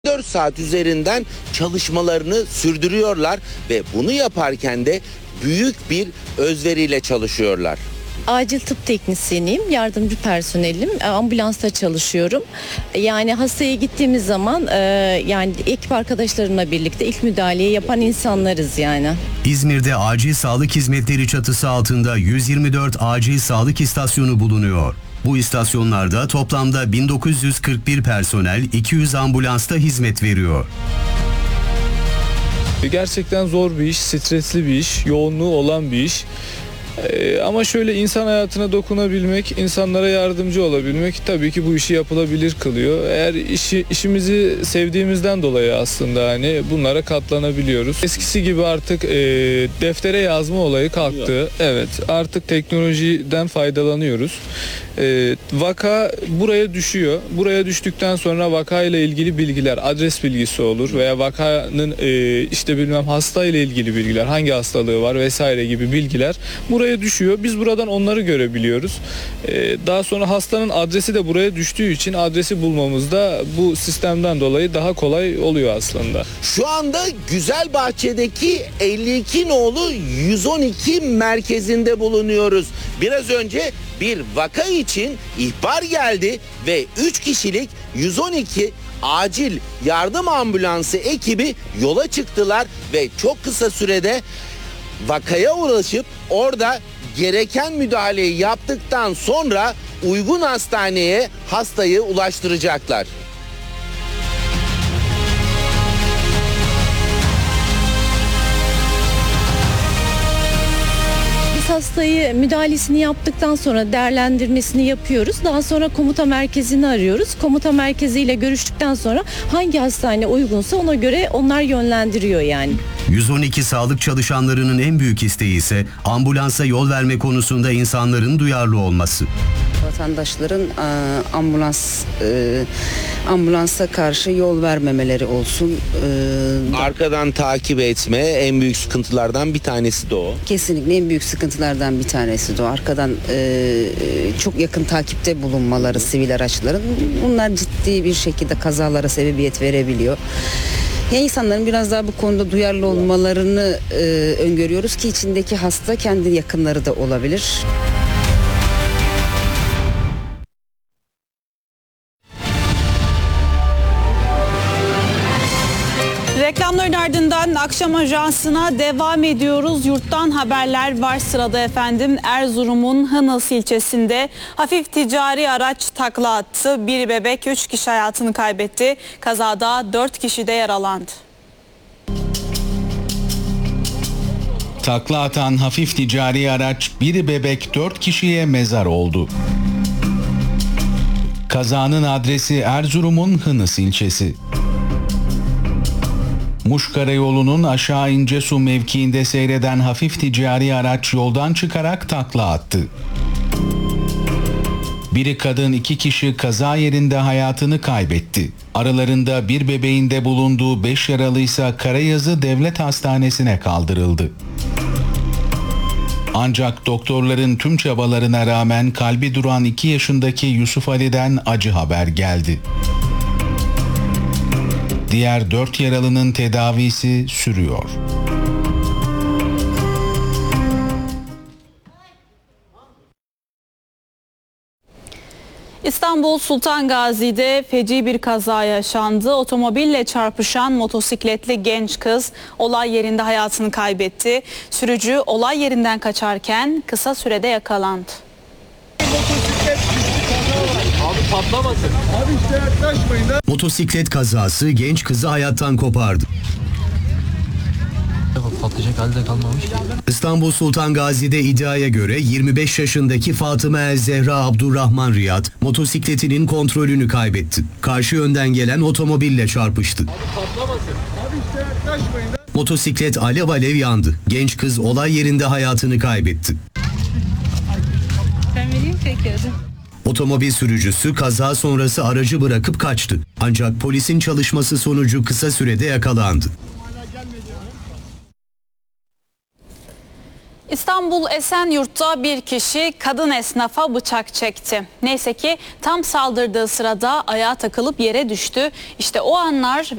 4 saat üzerinden çalışmalarını sürdürüyorlar ve bunu yaparken de büyük bir özveriyle çalışıyorlar. Acil tıp teknisyeniyim, yardımcı personelim, ambulansta çalışıyorum. Yani hastaya gittiğimiz zaman yani ekip arkadaşlarımla birlikte ilk müdahaleyi yapan insanlarız yani. İzmir'de acil sağlık hizmetleri çatısı altında 124 acil sağlık istasyonu bulunuyor. Bu istasyonlarda toplamda 1941 personel, 200 ambulansta hizmet veriyor. Gerçekten zor bir iş, stresli bir iş, yoğunluğu olan bir iş. Ama şöyle insan hayatına dokunabilmek, insanlara yardımcı olabilmek tabii ki bu işi yapılabilir kılıyor. Eğer işimizi sevdiğimizden dolayı aslında hani bunlara katlanabiliyoruz. Eskisi gibi artık deftere yazma olayı kalktı. Evet, artık teknolojiden faydalanıyoruz. Vaka buraya düşüyor. Buraya düştükten sonra vaka ile ilgili bilgiler, adres bilgisi olur veya vakanın işte bilmem hasta ile ilgili bilgiler, hangi hastalığı var vesaire gibi bilgiler buraya düşüyor. Biz buradan onları görebiliyoruz. Daha sonra hastanın adresi de buraya düştüğü için adresi bulmamız da bu sistemden dolayı daha kolay oluyor aslında. Şu anda Güzelbahçe'deki 52 nolu 112 merkezinde bulunuyoruz. Biraz önce bir vaka için ihbar geldi ve 3 kişilik 112 acil yardım ambulansı ekibi yola çıktılar ve çok kısa sürede vakaya ulaşıp orada gereken müdahaleyi yaptıktan sonra uygun hastaneye hastayı ulaştıracaklar. Hastayı müdahalesini yaptıktan sonra değerlendirmesini yapıyoruz. Daha sonra komuta merkezini arıyoruz. Komuta merkeziyle görüştükten sonra hangi hastane uygunsa ona göre onlar yönlendiriyor yani. 112 sağlık çalışanlarının en büyük isteği ise ambulansa yol verme konusunda insanların duyarlı olması. Vatandaşların ambulansa karşı yol vermemeleri olsun. Arkadan takip etme en büyük sıkıntılardan bir tanesi de o. Kesinlikle en büyük sıkıntılardan bir tanesi de o. Arkadan çok yakın takipte bulunmaları sivil araçların. Bunlar ciddi bir şekilde kazalara sebebiyet verebiliyor. Yani insanların biraz daha bu konuda duyarlı olmalarını öngörüyoruz ki içindeki hasta kendi yakınları da olabilir. Reklamların ardından akşam ajansına devam ediyoruz. Yurttan haberler var sırada efendim. Erzurum'un Hınıs ilçesinde hafif ticari araç takla attı. Bir bebek 3 kişi hayatını kaybetti. Kazada 4 kişi de yaralandı. Takla atan hafif ticari araç bir bebek 4 kişiye mezar oldu. Kazanın adresi Erzurum'un Hınıs ilçesi. Muş Karayolu'nun aşağı İncesu mevkiinde seyreden hafif ticari araç yoldan çıkarak takla attı. Biri kadın 2 kişi kaza yerinde hayatını kaybetti. Aralarında bir bebeğin de bulunduğu 5 yaralıysa Karayazı Devlet Hastanesi'ne kaldırıldı. Ancak doktorların tüm çabalarına rağmen kalbi duran 2 yaşındaki Yusuf Ali'den acı haber geldi. Diğer 4 yaralının tedavisi sürüyor. İstanbul Sultan Gazi'de feci bir kaza yaşandı. Otomobille çarpışan motosikletli genç kız olay yerinde hayatını kaybetti. Sürücü olay yerinden kaçarken kısa sürede yakalandı. Motosiklet kazası genç kızı hayattan kopardı. Patlayacak halde kalmamış. İstanbul Sultan Gazi'de iddiaya göre 25 yaşındaki Fatıma El Zehra Abdurrahman Riyad motosikletinin kontrolünü kaybetti. Karşı yönden gelen otomobille çarpıştı. Motosiklet alev alev yandı. Genç kız olay yerinde hayatını kaybetti. Otomobil sürücüsü kaza sonrası aracı bırakıp kaçtı. Ancak polisin çalışması sonucu kısa sürede yakalandı. İstanbul Esenyurt'ta bir kişi kadın esnafa bıçak çekti. Neyse ki tam saldırdığı sırada ayağa takılıp yere düştü. İşte o anlar